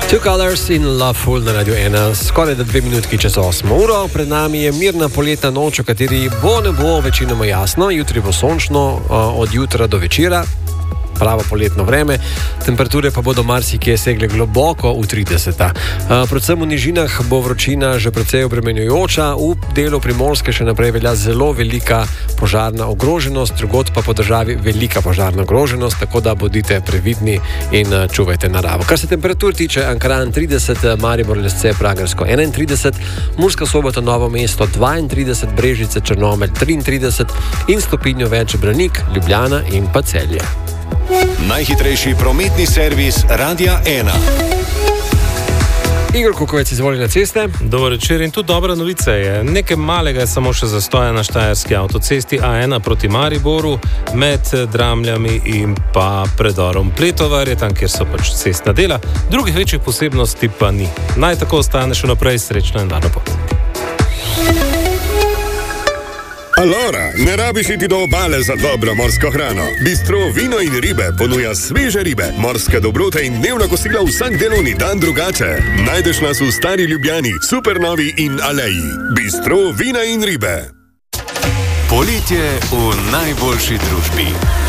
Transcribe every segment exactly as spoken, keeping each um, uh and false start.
Two Colors in Loveful na Radio ena, skoraj da dve minutki čez osmo uro. Pred nami je mirna poletna noč, v kateri bo ne bo večinoma jasno, jutri bo sončno od jutra do večera. Pravo poletno vreme, temperature pa bodo marsikje segle globoko v trideseta. Predvsem v nižinah bo vročina že precej obremenjujoča, v delu Primorske še naprej velja zelo velika požarna ogroženost, drugod pa po državi velika požarna ogroženost, tako da bodite previdni in čuvajte naravo. Kar se temperatur tiče, Ankaran trideset, Maribor, Lesce, Pragersko enaintrideset, Murska Sobota, Novo mesto dvaintrideset, Brežice, Črnomelj triintrideset in stopinjo več Branik, Ljubljana in pa Celje. Najhitrejši prometni servis Radia ena. Igor Kukovec, izvoli na ceste. Dobar večer in tudi dobra novica je. Nekaj malega je samo še zastoja na štajerski avtocesti A ena proti Mariboru med Dramljami in pa predorom Pletovar, je tam, kjer so pač cestna dela. Drugih večjih posebnosti pa ni. Naj tako ostane še naprej srečno in varno pot. Alora, ne rabiš iti do obale za dobro morsko hrano. Bistro Vino in ribe ponuja sveže ribe, morske dobrote in dnevna kosila vsak delovni dan drugače. Najdeš nas v Stari Ljubljani, Supernovi in Aleji. Bistro Vina in ribe. Poletje v najboljši družbi.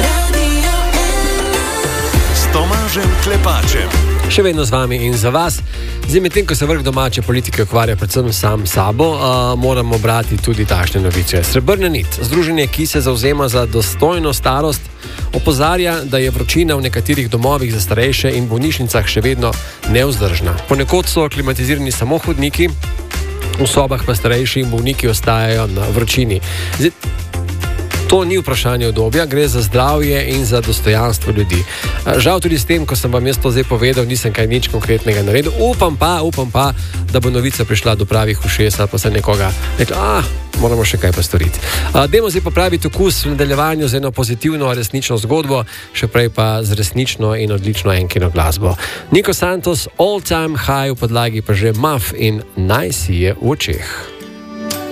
S Tomažem Klepačem. Še vedno z vami in za vas. Zdaj, medtem ko se vrh domače politike ukvarja predvsem sam sabo, uh, moramo brati tudi takšne novice. Srebrna nit, združenje, ki se zavzema za dostojno starost, opozarja, da je vročina v nekaterih domovih za starejše in bolnišnicah še vedno nevzdržna. Ponekod so klimatizirani samo hodniki, v sobah pa starejši in bolniki ostajajo na vročini. Zdaj, to ni vprašanje udobja, gre za zdravje in za dostojanstvo ljudi. Žal tudi s tem, ko sem vam jaz to zdaj povedal, nisem kaj nič konkretnega naredil. Upam pa, upam pa, da bo novica prišla do pravih ušes, pa se nekoga rekla, ah, moramo še kaj pa storiti. Dajmo zdaj popraviti okus v nadaljevanju z eno pozitivno, resnično zgodbo, še prej pa z resnično in odlično enkino glasbo. Nico Santos, All Time High, v podlagi pa že Muff in Naj si je v očeh.